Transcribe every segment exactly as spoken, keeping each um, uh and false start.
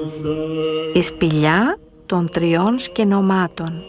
Η σπηλιά των τριών σκηνομάτων.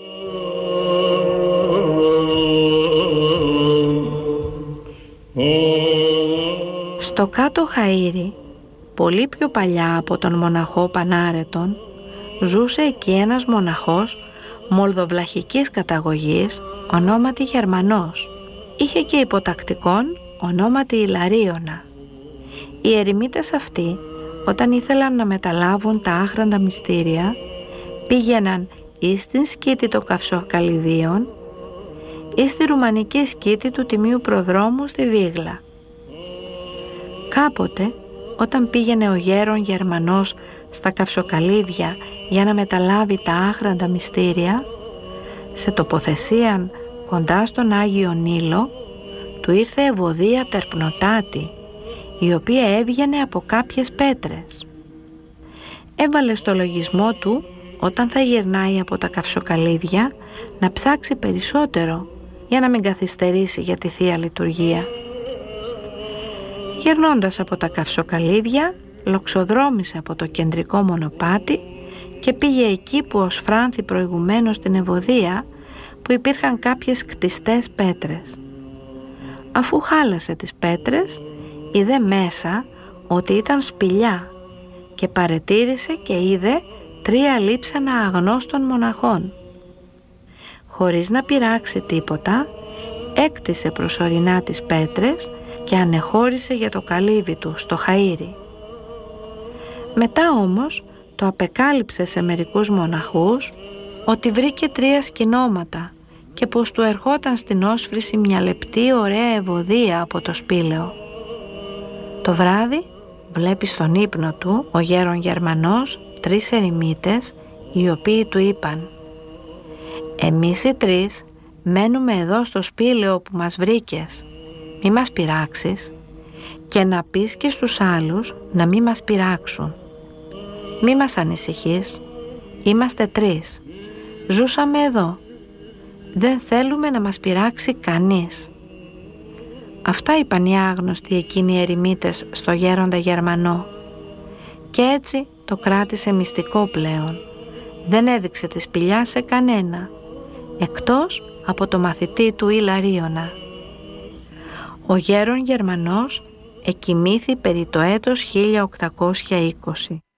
Στο κάτω Χαΐρι, πολύ πιο παλιά από τον μοναχό Πανάρετον, ζούσε εκεί ένας μοναχός μολδοβλαχικής καταγωγής, ονόματι Γερμανός. Είχε και υποτακτικόν, ονόματι Ιλαρίωνα. Οι ερημίτες αυτοί, όταν ήθελαν να μεταλάβουν τα άχραντα μυστήρια, πήγαιναν ή στην σκήτη των Καυσοκαλυδίων ή στη ρουμανική σκήτη του Τιμίου Προδρόμου στη Βίγλα. Κάποτε, όταν πήγαινε ο γέρον Γερμανός στα Καυσοκαλύβια για να μεταλάβει τα άχραντα μυστήρια, σε τοποθεσίαν κοντά στον Άγιο Νείλο, του ήρθε ευωδία τερπνοτάτη, η οποία έβγαινε από κάποιες πέτρες. Έβαλε στο λογισμό του, όταν θα γυρνάει από τα Καυσοκαλύβια, να ψάξει περισσότερο για να μην καθυστερήσει για τη Θεία Λειτουργία. Γυρνώντας από τα Καυσοκαλύβια, λοξοδρόμησε από το κεντρικό μονοπάτι και πήγε εκεί που ως φράνθη προηγουμένως στην Ευωδία, που υπήρχαν κάποιες κτιστές πέτρες. Αφού χάλασε τις πέτρες, είδε μέσα ότι ήταν σπηλιά και παρετήρησε και είδε τρία λείψανα αγνώστων μοναχών. Χωρίς να πειράξει τίποτα, έκτισε προσωρινά τις πέτρες και ανεχώρησε για το καλύβι του στο Χαΐρι. Μετά όμως το απεκάλυψε σε μερικούς μοναχούς ότι βρήκε τρία σκηνώματα και πως του ερχόταν στην όσφρηση μια λεπτή ωραία ευωδία από το σπήλαιο. Το βράδυ βλέπει στον ύπνο του ο γέρον Γερμανός τρεις ερημίτες, οι οποίοι του είπαν: «Εμείς οι τρεις μένουμε εδώ στο σπήλαιο που μας βρήκες, μη μας πειράξεις, και να πεις και στους άλλους να μη μας πειράξουν. Μη μας ανησυχείς, είμαστε τρεις, ζούσαμε εδώ, δεν θέλουμε να μας πειράξει κανείς». Αυτά είπαν οι άγνωστοι εκείνοι οι ερημίτες στο γέροντα Γερμανό, και έτσι το κράτησε μυστικό πλέον. Δεν έδειξε τη σπηλιά σε κανένα, εκτός από το μαθητή του Ιλαρίωνα. Ο γέρον Γερμανός εκοιμήθη περί το έτος χίλια οκτακόσια είκοσι.